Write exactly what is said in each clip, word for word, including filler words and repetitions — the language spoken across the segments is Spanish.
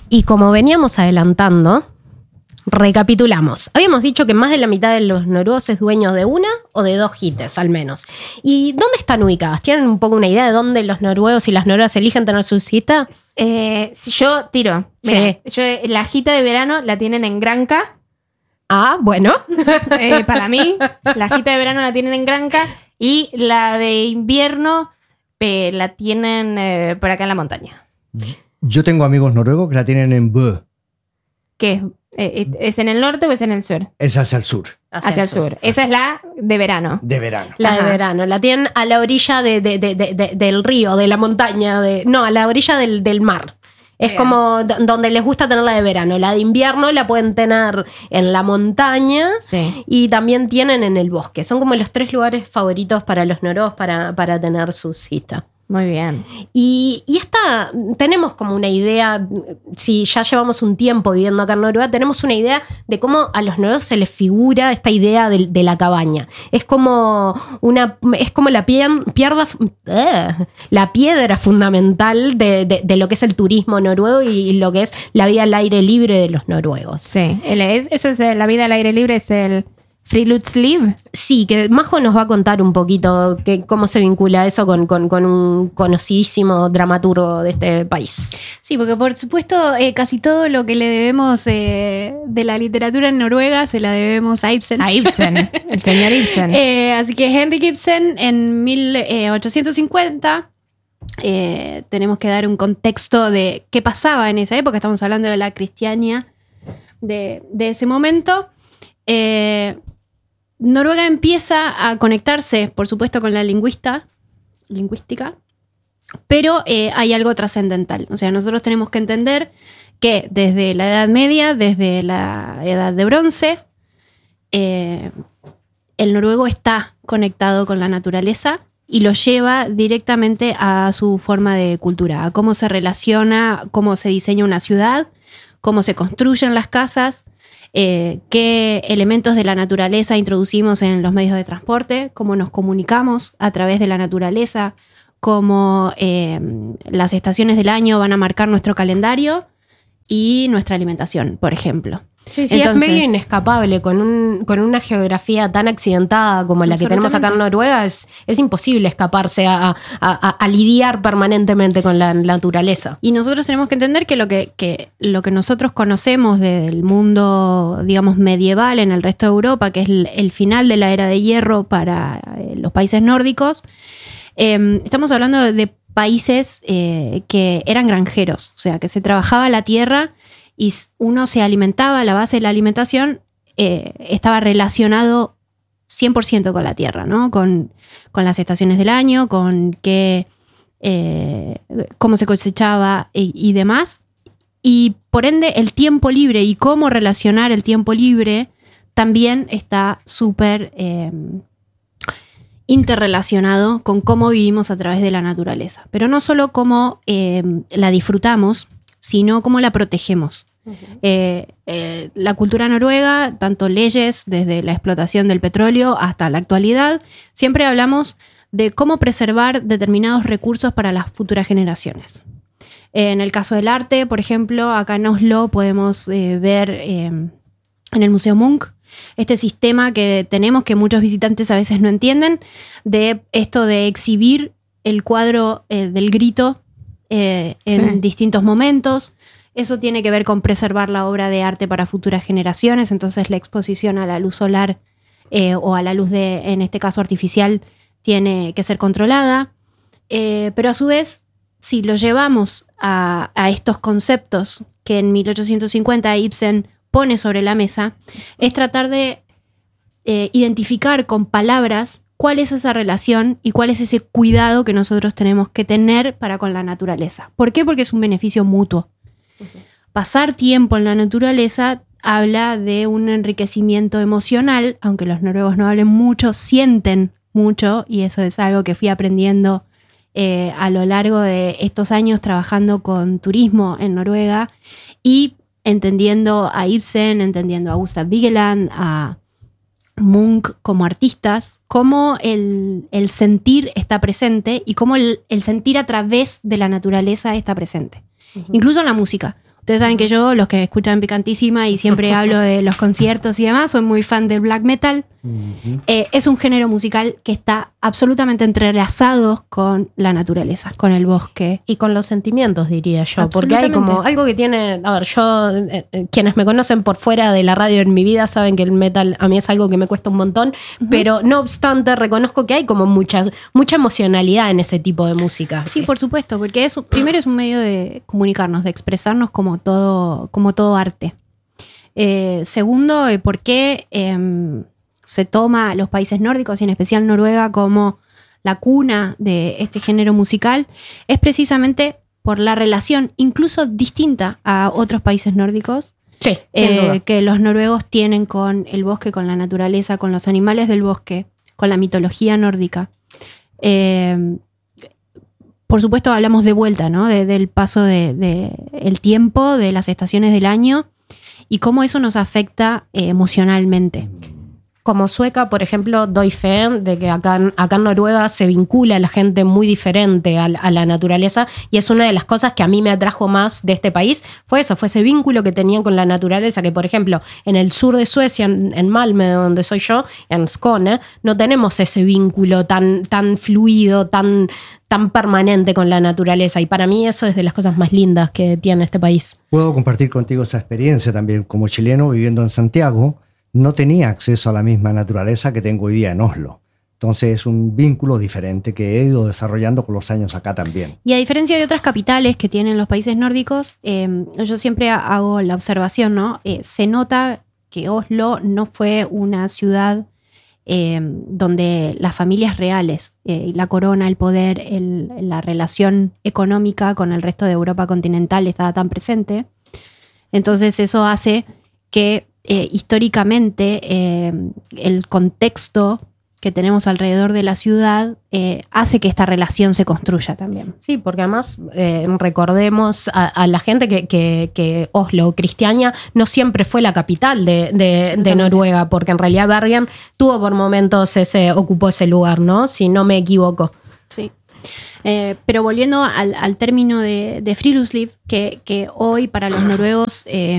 Y como veníamos adelantando, recapitulamos. Habíamos dicho que más de la mitad de los noruegos es dueños de una o de dos hites, al menos. ¿Y dónde están ubicadas? ¿Tienen un poco una idea de dónde los noruegos y las noruegas eligen tener su cita? Eh, si yo tiro. Mira, sí. Yo, la jita de verano la tienen en Granca. Ah, bueno. eh, para mí, la jita de verano la tienen en Granca y la de invierno eh, la tienen eh, por acá en la montaña. Yo tengo amigos noruegos que la tienen en Bø. ¿Qué? Eh, ¿Es en el norte o es en el sur? Es hacia el sur. Hacia, hacia el sur. sur. Esa es la de verano. De verano. La Ajá. de verano. La tienen a la orilla de, de, de, de, de, del río, de la montaña. De, no, a la orilla del, del mar. Es Bien. Como d- donde les gusta tener la de verano. La de invierno la pueden tener en la montaña sí. y también tienen en el bosque. Son como los tres lugares favoritos para los noruegos para, para tener su cita. Muy bien. Y, y esta, tenemos como una idea, si ya llevamos un tiempo viviendo acá en Noruega, tenemos una idea de cómo a los noruegos se les figura esta idea de, de la cabaña. Es como una, es como la, pie, pierda, uh, la piedra fundamental de, de, de lo que es el turismo noruego y lo que es la vida al aire libre de los noruegos. Sí, el, es, eso es la vida al aire libre, es el Friluftsliv. Sí, que Majo nos va a contar un poquito que, cómo se vincula eso con, con, con un conocidísimo dramaturgo de este país. Sí, porque por supuesto eh, casi todo lo que le debemos eh, de la literatura en Noruega se la debemos a Ibsen. A Ibsen, el señor Ibsen. eh, así que Henrik Ibsen en mil ochocientos cincuenta, eh, tenemos que dar un contexto de qué pasaba en esa época, estamos hablando de la Cristiania de, de ese momento. Eh, Noruega empieza a conectarse, por supuesto, con la lingüista, lingüística, pero eh, hay algo trascendental. O sea, nosotros tenemos que entender que desde la Edad Media, desde la Edad de Bronce, eh, el noruego está conectado con la naturaleza y lo lleva directamente a su forma de cultura, a cómo se relaciona, cómo se diseña una ciudad, cómo se construyen las casas, Eh, qué elementos de la naturaleza introducimos en los medios de transporte, cómo nos comunicamos a través de la naturaleza, cómo eh, las estaciones del año van a marcar nuestro calendario y nuestra alimentación, por ejemplo. Sí, sí, Entonces, es medio inescapable. Con, un, con una geografía tan accidentada como la que tenemos acá en Noruega, es, es imposible escaparse a, a, a, a lidiar permanentemente con la naturaleza. Y nosotros tenemos que entender que lo que, que lo que nosotros conocemos del mundo, digamos, medieval en el resto de Europa, que es el, el final de la era de hierro para eh, los países nórdicos, eh, estamos hablando de, de países eh, que eran granjeros, o sea, que se trabajaba la tierra y uno se alimentaba, la base de la alimentación eh, estaba relacionado cien por ciento con la tierra, ¿no? Con, con las estaciones del año, con qué, eh, cómo se cosechaba y, y demás. Y por ende el tiempo libre y cómo relacionar el tiempo libre también está súper eh, interrelacionado con cómo vivimos a través de la naturaleza. Pero no solo cómo eh, la disfrutamos, sino cómo la protegemos. Uh-huh. Eh, eh, la cultura noruega, tanto leyes desde la explotación del petróleo hasta la actualidad, siempre hablamos de cómo preservar determinados recursos para las futuras generaciones. Eh, en el caso del arte, por ejemplo, acá en Oslo podemos eh, ver eh, en el Museo Munch este sistema que tenemos, que muchos visitantes a veces no entienden, de esto de exhibir el cuadro eh, del grito Eh, en sí. distintos momentos. Eso tiene que ver con preservar la obra de arte para futuras generaciones, entonces la exposición a la luz solar eh, o a la luz de, en este caso artificial, tiene que ser controlada, eh, pero a su vez, si lo llevamos a, a estos conceptos que en mil ochocientos cincuenta Ibsen pone sobre la mesa, es tratar de eh, identificar con palabras cuál es esa relación y cuál es ese cuidado que nosotros tenemos que tener para con la naturaleza. ¿Por qué? Porque es un beneficio mutuo. Uh-huh. Pasar tiempo en la naturaleza habla de un enriquecimiento emocional, aunque los noruegos no hablen mucho, sienten mucho, y eso es algo que fui aprendiendo eh, a lo largo de estos años trabajando con turismo en Noruega y entendiendo a Ibsen, entendiendo a Gustav Vigeland, a Munch como artistas, cómo el, el sentir está presente y cómo el, el sentir a través de la naturaleza está presente. Uh-huh. Incluso en la música. Ustedes saben que yo, los que escuchan Picantísima y siempre hablo de los conciertos y demás, soy muy fan del black metal. Uh-huh. Eh, es un género musical que está absolutamente entrelazado con la naturaleza, con el bosque. Y con los sentimientos, diría yo. Porque hay como algo que tiene... A ver, yo... Eh, quienes me conocen por fuera de la radio en mi vida saben que el metal a mí es algo que me cuesta un montón. Uh-huh. Pero no obstante, reconozco que hay como mucha, mucha emocionalidad en ese tipo de música. Sí, por supuesto. Porque es, primero es un medio de comunicarnos, de expresarnos como todo, como todo arte. Eh, segundo, eh, ¿por qué... Eh, se toma a los países nórdicos y en especial Noruega como la cuna de este género musical? Es precisamente por la relación incluso distinta a otros países nórdicos, sí, eh, que los noruegos tienen con el bosque, con la naturaleza, con los animales del bosque, con la mitología nórdica. Eh, por supuesto hablamos de vuelta, ¿no? De, del paso del de, de tiempo, de las estaciones del año y cómo eso nos afecta eh, emocionalmente. Como sueca, por ejemplo, doy fe de que acá, acá en Noruega se vincula a la gente muy diferente a, a la naturaleza, y es una de las cosas que a mí me atrajo más de este país, fue eso, fue ese vínculo que tenían con la naturaleza, que por ejemplo, en el sur de Suecia, en, en Malmö, donde soy yo, en Skåne, no tenemos ese vínculo tan, tan fluido, tan, tan permanente con la naturaleza, y para mí eso es de las cosas más lindas que tiene este país. Puedo compartir contigo esa experiencia también, como chileno viviendo en Santiago. No tenía acceso a la misma naturaleza que tengo hoy día en Oslo. Entonces es un vínculo diferente que he ido desarrollando con los años acá también. Y a diferencia de otras capitales que tienen los países nórdicos, eh, yo siempre hago la observación, ¿no? Eh, se nota que Oslo no fue una ciudad eh, donde las familias reales, eh, la corona, el poder, el, la relación económica con el resto de Europa continental estaba tan presente. Entonces eso hace que Eh, históricamente eh, el contexto que tenemos alrededor de la ciudad eh, hace que esta relación se construya también. Sí, porque además eh, recordemos a, a la gente que, que, que Oslo, Cristiania, no siempre fue la capital de, de, de Noruega, porque en realidad Bergen tuvo por momentos ese, ocupó ese lugar, ¿no? Si no me equivoco. Sí. Eh, pero volviendo al, al término de, de Friluftsliv, que, que hoy para los noruegos eh,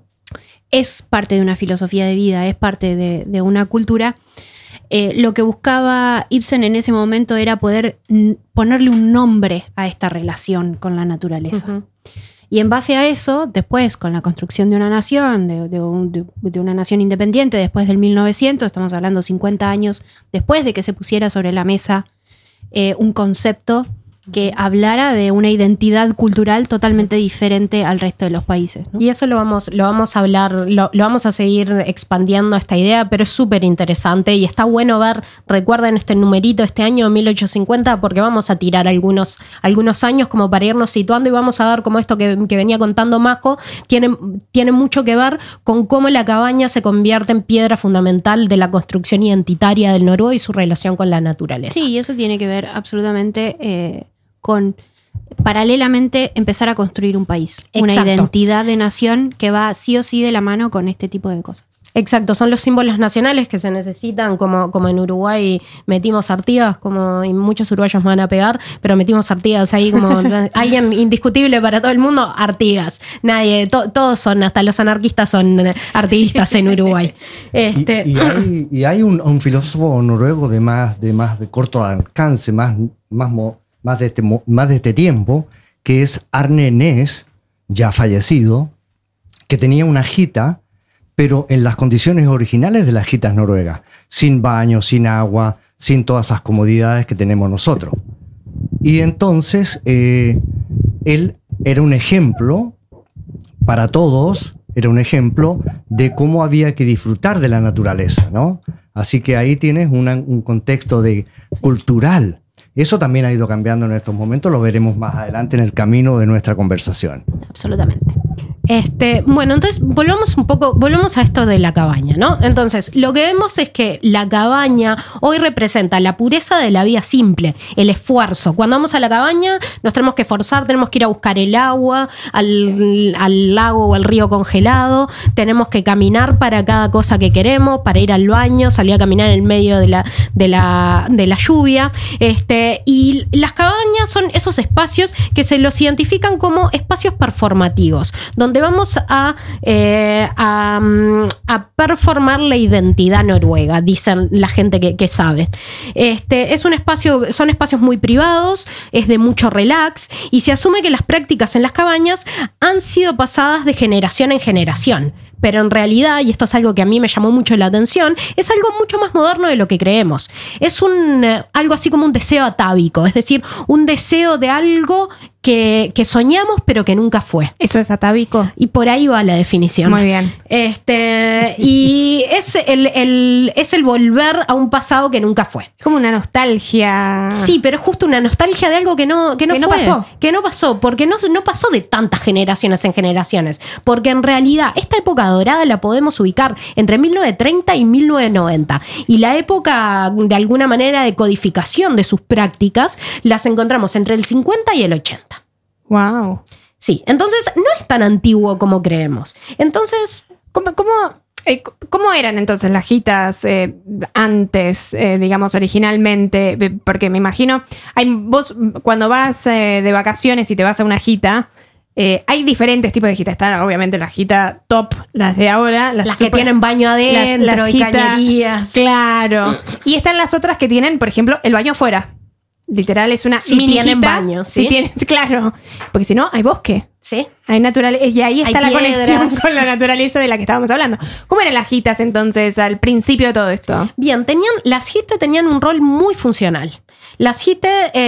es parte de una filosofía de vida, es parte de, de una cultura. Eh, lo que buscaba Ibsen en ese momento era poder n- ponerle un nombre a esta relación con la naturaleza. Uh-huh. Y en base a eso, después, con la construcción de una nación, de, de, un, de, de una nación independiente, después del mil novecientos, estamos hablando cincuenta años después de que se pusiera sobre la mesa eh, un concepto que hablara de una identidad cultural totalmente diferente al resto de los países, ¿no? Y eso lo vamos, lo vamos a hablar, lo, lo vamos a seguir expandiendo esta idea, pero es súper interesante y está bueno ver, recuerden este numerito, este año mil ochocientos cincuenta, porque vamos a tirar algunos, algunos años como para irnos situando y vamos a ver cómo esto que, que venía contando Majo tiene, tiene mucho que ver con cómo la cabaña se convierte en piedra fundamental de la construcción identitaria del noruego y su relación con la naturaleza. Sí, y eso tiene que ver absolutamente eh, con paralelamente empezar a construir un país. Exacto. Una identidad de nación que va sí o sí de la mano con este tipo de cosas. Exacto, son los símbolos nacionales que se necesitan, como, como en Uruguay metimos Artigas, como y muchos uruguayos me van a pegar, pero metimos Artigas ahí como alguien indiscutible para todo el mundo, Artigas. Nadie, to, todos son, hasta los anarquistas son artiguistas en Uruguay. Este. Y, y hay, y hay un, un filósofo noruego de más de, más de corto alcance, más, más mo, Más de, este, más de este tiempo, que es Arne Næss, ya fallecido, que tenía una gita, pero en las condiciones originales de las gitas noruegas, sin baño, sin agua, sin todas esas comodidades que tenemos nosotros. Y entonces eh, él era un ejemplo para todos, era un ejemplo de cómo había que disfrutar de la naturaleza, ¿no? Así que ahí tienes una, un contexto de, cultural. Eso también ha ido cambiando en estos momentos, lo veremos más adelante en el camino de nuestra conversación. Absolutamente. Este, bueno, entonces volvamos un poco, volvemos a esto de la cabaña, ¿no? Entonces, lo que vemos es que la cabaña hoy representa la pureza de la vida simple, el esfuerzo. Cuando vamos a la cabaña nos tenemos que esforzar, tenemos que ir a buscar el agua al, al lago o al río congelado, tenemos que caminar para cada cosa que queremos, para ir al baño, salir a caminar en el medio de la, de la, de la lluvia. Este, y las cabañas son esos espacios que se los identifican como espacios performativos, donde vamos a, eh, a, a performar la identidad noruega, dicen la gente que, que sabe. Este, es un espacio, son espacios muy privados, es de mucho relax, y se asume que las prácticas en las cabañas han sido pasadas de generación en generación. Pero en realidad, y esto es algo que a mí me llamó mucho la atención, es algo mucho más moderno de lo que creemos. Es un, eh, algo así como un deseo atávico, es decir, un deseo de algo que, que soñamos pero que nunca fue. ¿Eso es atávico? Y por ahí va la definición. Muy bien. Este, y es el, el, es el volver a un pasado que nunca fue. Es como una nostalgia. Sí, pero es justo una nostalgia de algo que no, que no, Que no fue, pasó. Que no pasó, porque no, no pasó de tantas generaciones en generaciones. Porque en realidad esta época dorada la podemos ubicar entre mil novecientos treinta y mil novecientos noventa. Y la época, de alguna manera, de codificación de sus prácticas, las encontramos entre el cincuenta y el ochenta. Wow. Sí, entonces no es tan antiguo como creemos. Entonces, ¿Cómo, cómo, eh, ¿Cómo eran entonces las gitas eh, antes, eh, digamos, originalmente? Porque me imagino, hay, vos cuando vas eh, de vacaciones y te vas a una gita, eh, hay diferentes tipos de gitas. Están obviamente las gitas top, las de ahora. Las, las super, que tienen baño adentro las, las y gita, cañerías. Claro. Y están las otras que tienen, por ejemplo, el baño afuera. Literal, es una Si mini tienen gita. baño, Si ¿sí? tienen, claro. Porque si no, hay bosque. ¿Sí? Hay naturaleza. Y ahí está Hay la piedras. conexión con la naturaleza de la que estábamos hablando. ¿Cómo eran las gitas entonces al principio de todo esto? Bien, tenían, las gite tenían un rol muy funcional. Las gite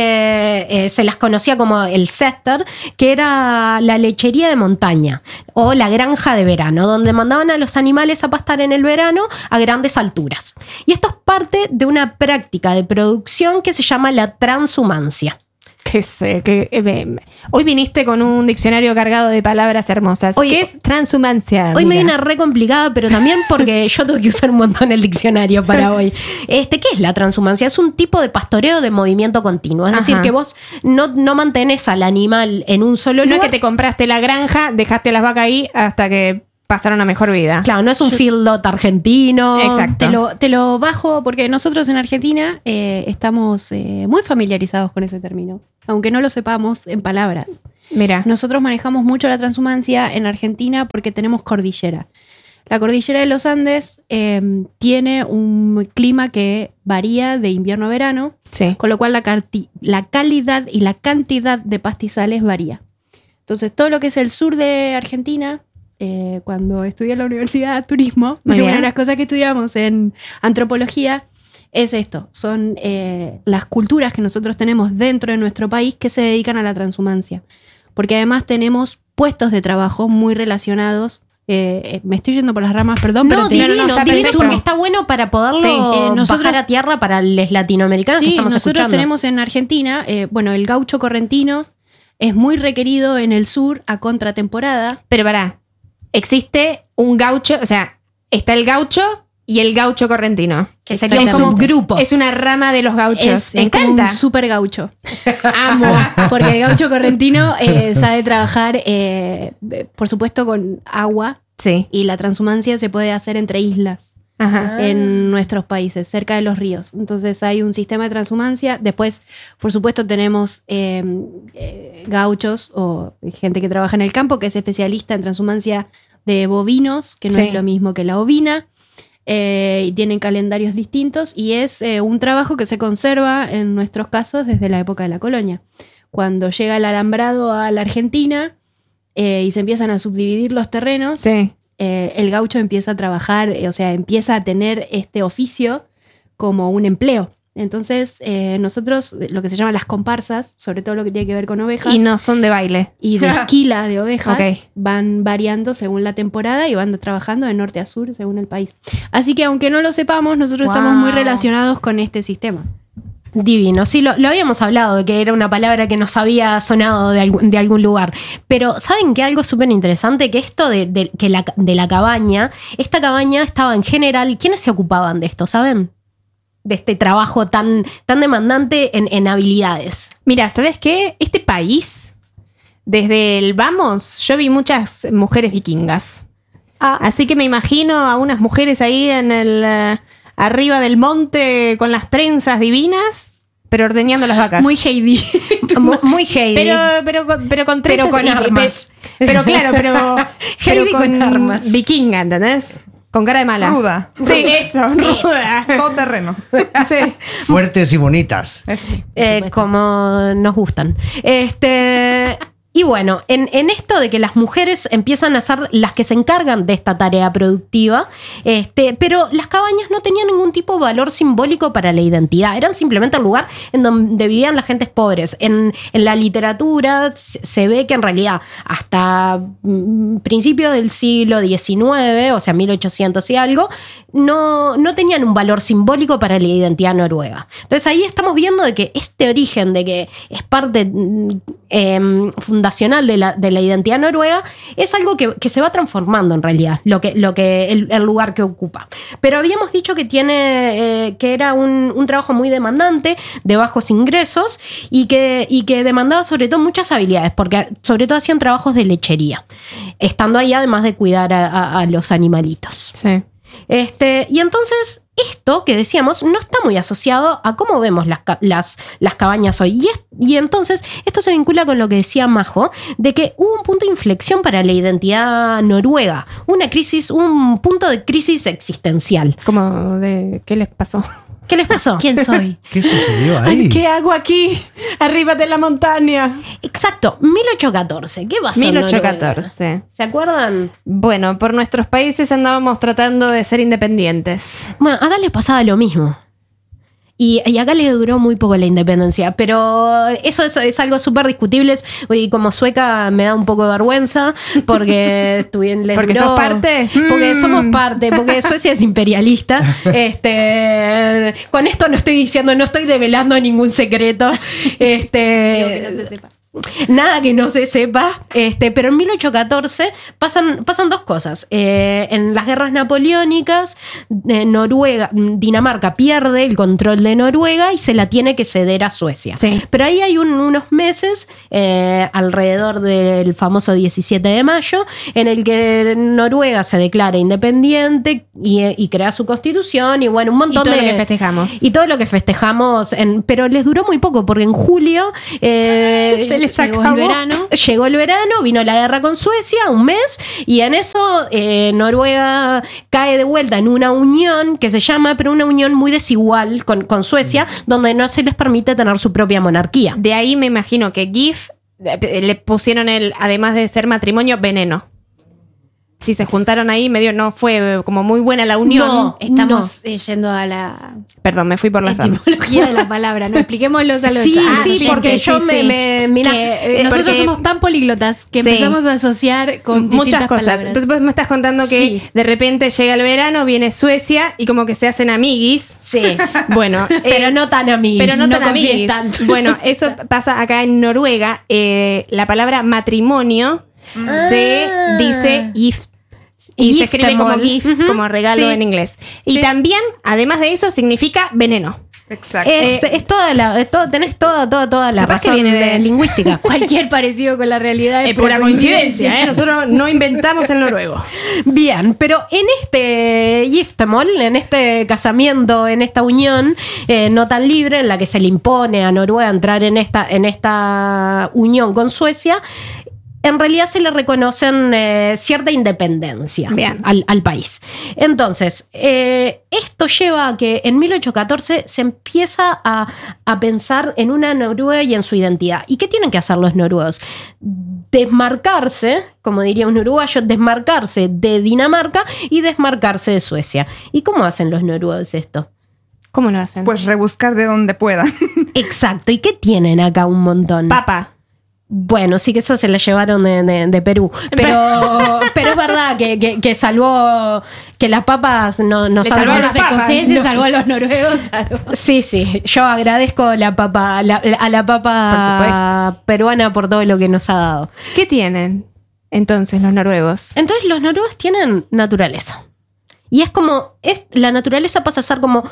eh, eh, se las conocía como el Sester, que era la lechería de montaña o la granja de verano, donde mandaban a los animales a pastar en el verano a grandes alturas. Y esto es parte de una práctica de producción que se llama la transhumancia. Que sé, que eh, hoy viniste con un diccionario cargado de palabras hermosas. Hoy- ¿Qué es transhumancia? Hoy me amiga? viene re complicada, pero también porque yo tengo que usar un montón el diccionario para hoy. Este, ¿qué es la transhumancia? Es un tipo de pastoreo de movimiento continuo. Es decir, Ajá. que vos no, no mantenés al animal en un solo No es lugar. que te compraste la granja, dejaste las vacas ahí hasta que pasaron a mejor vida. Claro, no es un field lot argentino. Exacto. Te lo, te lo bajo porque nosotros en Argentina eh, estamos eh, muy familiarizados con ese término, aunque no lo sepamos en palabras. Mira. Nosotros manejamos mucho la transhumancia en Argentina porque tenemos cordillera. La cordillera de los Andes eh, tiene un clima que varía de invierno a verano, Sí. con lo cual la, carti- la calidad y la cantidad de pastizales varía. Entonces, todo lo que es el sur de Argentina, eh, cuando estudié en la Universidad de Turismo, Muy una bien. de las cosas que estudiamos en antropología es esto, son eh, las culturas que nosotros tenemos dentro de nuestro país que se dedican a la transhumancia. Porque además tenemos puestos de trabajo muy relacionados. Eh, eh, me estoy yendo por las ramas, perdón, No, pero te- divino, no, está divino perfecto. porque está bueno para poderlo Sí, eh, nosotros- bajar a tierra para los latinoamericanos que Sí, estamos nosotros escuchando. tenemos en Argentina, eh, bueno, el gaucho correntino es muy requerido en el sur a contratemporada. Pero pará, existe un gaucho, o sea, está el gaucho y el gaucho correntino. Que sería un Exactamente. subgrupo. Es una rama de los gauchos. Es, Me es como encanta. un super gaucho. Amo. Porque el gaucho correntino eh, sabe trabajar, eh, por supuesto, con agua. Sí. Y la transhumancia se puede hacer entre islas Ajá. Ah. en nuestros países, cerca de los ríos. Entonces hay un sistema de transhumancia. Después, por supuesto, tenemos eh, eh, gauchos o gente que trabaja en el campo, que es especialista en transhumancia de bovinos, que no Sí. es lo mismo que la ovina. Eh, y tienen calendarios distintos y es eh, un trabajo que se conserva en nuestros casos desde la época de la colonia. Cuando llega el alambrado a la Argentina eh, y se empiezan a subdividir los terrenos, Sí. eh, el gaucho empieza a trabajar, eh, o sea, empieza a tener este oficio como un empleo. Entonces, eh, nosotros, lo que se llaman las comparsas, sobre todo lo que tiene que ver con ovejas Y no son de baile. y de esquila de ovejas, Ok. van variando según la temporada y van trabajando de norte a sur según el país. Así que aunque no lo sepamos, nosotros Wow. estamos muy relacionados con este sistema. Divino, sí, lo, lo habíamos hablado de que era una palabra que nos había sonado de, algún, de algún lugar. Pero ¿saben qué? Algo súper interesante, que esto de, de, que la, de la cabaña, esta cabaña estaba en general, ¿quiénes se ocupaban de esto? ¿Saben? De este trabajo tan, tan demandante en, en habilidades. Mira, ¿sabes qué? Este país, desde el vamos, yo vi muchas mujeres vikingas. Ah, Así que me imagino a unas mujeres ahí en el uh, arriba del monte con las trenzas divinas, pero ordeñando las vacas. Muy Heidi. muy, muy Heidi. Pero, pero, pero con Pero trenzas con y- armas. pe- Pero claro, pero, pero Heidi con armas. vikinga, ¿entendés? Con cara de mala. Ruda. Sí, eso, ruda. Todo terreno. Sí. Fuertes y bonitas. Eh, como nos gustan. Este. Y bueno, en, en esto de que las mujeres empiezan a ser las que se encargan de esta tarea productiva, este, pero las cabañas no tenían ningún tipo de valor simbólico para la identidad, eran simplemente el lugar en donde vivían las gentes pobres. En, en la literatura se, se ve que en realidad hasta mm, principios del siglo diecinueve, o sea, mil ochocientos y algo, no, no tenían un valor simbólico para la identidad noruega. Entonces ahí estamos viendo de que este origen de que es parte mm, eh, fundacional de la, de la identidad noruega es algo que, que se va transformando en realidad, lo que, lo que el, el lugar que ocupa. Pero habíamos dicho que tiene eh, que era un, un trabajo muy demandante, de bajos ingresos y que, y que demandaba sobre todo muchas habilidades, porque sobre todo hacían trabajos de lechería, estando ahí además de cuidar a, a, a los animalitos. Sí. Este, y entonces esto que decíamos no está muy asociado a cómo vemos las, ca- las, las cabañas hoy. Y, es- y entonces esto se vincula con lo que decía Majo, de que hubo un punto de inflexión para la identidad noruega, una crisis, un punto de crisis existencial. Como de, ¿qué les pasó? ¿Qué les pasó? ¿Quién soy? ¿Qué sucedió ahí? Ay, ¿qué hago aquí? Arriba de la montaña. Exacto, mil ochocientos catorce. ¿Qué pasó en mil ochocientos Noruega? catorce. ¿Se acuerdan? Bueno, por nuestros países andábamos tratando de ser independientes. Bueno, acá les pasaba lo mismo. Y, y acá le duró muy poco la independencia, pero eso, eso es algo súper discutible. Y como sueca me da un poco de vergüenza porque estuve les ¿Porque duró- sos parte? Porque Mm. somos parte, porque Suecia es imperialista. Este, con esto no estoy diciendo, no estoy develando ningún secreto. Este, Nada que no se sepa, este, pero en mil ochocientos catorce pasan, pasan dos cosas. Eh, en las guerras napoleónicas, eh, Noruega, Dinamarca pierde el control de Noruega y se la tiene que ceder a Suecia. Sí. Pero ahí hay un- unos meses, eh, alrededor del famoso diecisiete de mayo, en el que Noruega se declara independiente y, y crea su constitución y bueno, un Y montón todo de... lo que festejamos. Y todo lo que festejamos, en- pero les duró muy poco, porque en julio eh, Se les Llegó acabó. el verano. llegó el verano, vino la guerra con Suecia, un mes, y en eso eh, Noruega cae de vuelta en una unión que se llama, pero una unión muy desigual con, con Suecia, donde no se les permite tener su propia monarquía. De ahí me imagino que GIF eh, le pusieron el, además de ser matrimonio, veneno. Si se juntaron ahí, medio no fue como muy buena la unión. No. Estamos eh, yendo a la Perdón, me fui por las ramas. etimología de la palabra, ¿no? Expliquémoslos a los Sí, ah, sí, oyentes. porque yo me- me- mira, Que, eh, eh, nosotros porque- somos tan políglotas que Sí. empezamos a asociar con Muchas distintas cosas. palabras. Entonces vos me estás contando que Sí. de repente llega el verano, viene Suecia y como que se hacen amiguis. Sí, Bueno, pero eh, no tan amigos. pero no, tan confíes amiguis. tanto. Bueno, eso pasa acá en Noruega. Eh, la palabra matrimonio se Ah. dice gift. Y se escribe como Giftermål. gift, Ujú. como regalo Sí. en inglés. Y Sí. también, además de eso, significa veneno. Exacto. Es, es toda la, es todo- tenés toda, toda, toda la Capaz que razón viene de- de lingüística. Cualquier parecido con la realidad Es pura coincidencia, ¿eh? Nosotros no inventamos el noruego. Bien, pero en este giftermål, en este casamiento, en esta unión eh, no tan libre, en la que se le impone a Noruega entrar en esta, en esta unión con Suecia, en realidad se le reconocen eh, cierta independencia Bien. al, al país. Entonces, eh, esto lleva a que en mil ochocientos catorce se empieza a, a pensar en una Noruega y en su identidad. ¿Y qué tienen que hacer los noruegos? Desmarcarse, como diría un uruguayo, desmarcarse de Dinamarca y desmarcarse de Suecia. ¿Y cómo hacen los noruegos esto? ¿Cómo lo hacen? Pues rebuscar de donde puedan. Exacto. ¿Y qué tienen acá un montón? papa. Bueno, sí que eso se la llevaron de, de, de Perú. Pero, pero es verdad que, que, que salvó, que las papas no, no Le salvó salvó a las los papas. escoceses, Se salvó a los noruegos. salvó. Sí, sí, yo agradezco la papa, la, a la papa Por supuesto. peruana por todo lo que nos ha dado. ¿Qué tienen entonces los noruegos? Entonces los noruegos tienen naturaleza. Y es como, es, la naturaleza pasa a ser como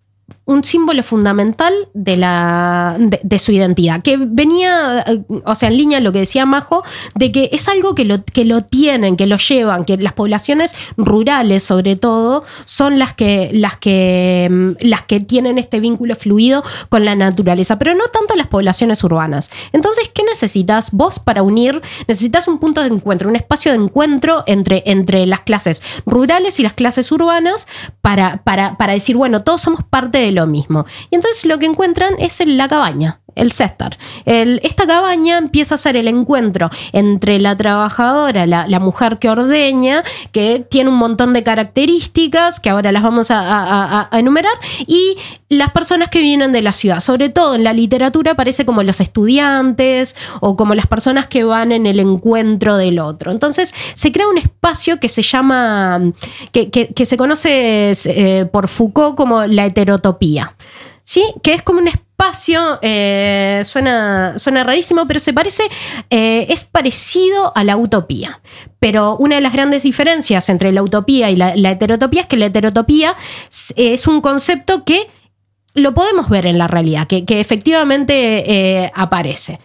un símbolo fundamental de, la, de, de su identidad, que venía, o sea, en línea a lo que decía Majo, de que es algo que lo, que lo tienen, que lo llevan, que las poblaciones rurales, sobre todo, son las que, las que, las que tienen este vínculo fluido con la naturaleza, pero no tanto las poblaciones urbanas. Entonces, ¿qué necesitas vos para unir? Necesitas un punto de encuentro, un espacio de encuentro entre, entre las clases rurales y las clases urbanas para, para, para decir, bueno, todos somos parte de lo mismo. Y entonces lo que encuentran es en la cabaña, el cestar. El, esta cabaña empieza a ser el encuentro entre la trabajadora, la, la mujer que ordeña, que tiene un montón de características que ahora las vamos a, a, a enumerar, y las personas que vienen de la ciudad. Sobre todo en la literatura aparece como los estudiantes o como las personas que van en el encuentro del otro. Entonces se crea un espacio que se llama, que, que, que se conoce eh, por Foucault como la heterotopía. ¿Sí? Que es como un espacio, eh, suena, suena rarísimo, pero se parece, eh, es parecido a la utopía. Pero una de las grandes diferencias entre la utopía y la, la heterotopía es que la heterotopía es, es un concepto que lo podemos ver en la realidad, que, que efectivamente eh, aparece.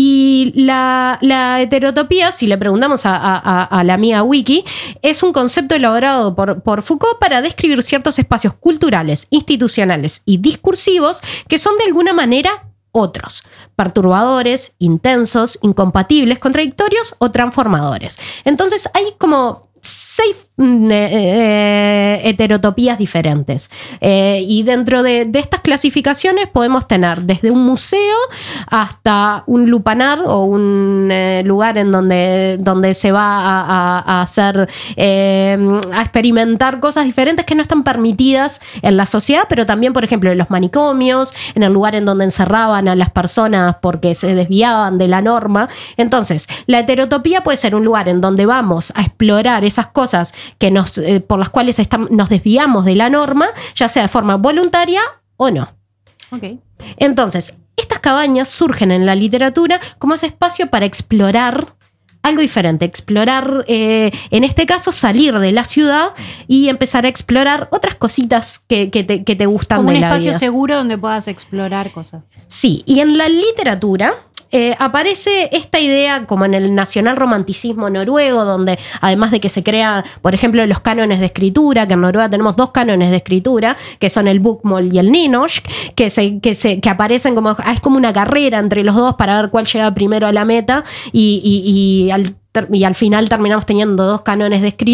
Y la, la heterotopía, si le preguntamos a, a, a la amiga Wiki, es un concepto elaborado por, por Foucault para describir ciertos espacios culturales, institucionales y discursivos que son de alguna manera otros, perturbadores, intensos, incompatibles, contradictorios o transformadores. Entonces hay como seis eh, eh, heterotopías diferentes. Eh, y dentro de, de estas clasificaciones podemos tener desde un museo hasta un lupanar o un eh, lugar en donde, donde se va a, a, a hacer, eh, a experimentar cosas diferentes que no están permitidas en la sociedad, pero también, por ejemplo, en los manicomios, en el lugar en donde encerraban a las personas porque se desviaban de la norma. Entonces, la heterotopía puede ser un lugar en donde vamos a explorar esas cosas que nos, eh, por las cuales estamos, nos desviamos de la norma, ya sea de forma voluntaria o no. Okay. Entonces, estas cabañas surgen en la literatura como ese espacio para explorar algo diferente, explorar, eh, en este caso, salir de la ciudad y empezar a explorar otras cositas que, que, te, que te gustan Como de un la espacio vida. seguro donde puedas explorar cosas. Sí, y en la literatura eh, aparece esta idea como en el nacionalromanticismo noruego, donde además de que se crea, por ejemplo, los cánones de escritura, que en Noruega tenemos dos cánones de escritura, que son el bokmål y el nynorsk, que, se, que, se, que aparecen como, es como una carrera entre los dos para ver cuál llega primero a la meta, y, y, y, al, y al final terminamos teniendo dos cánones de escritura.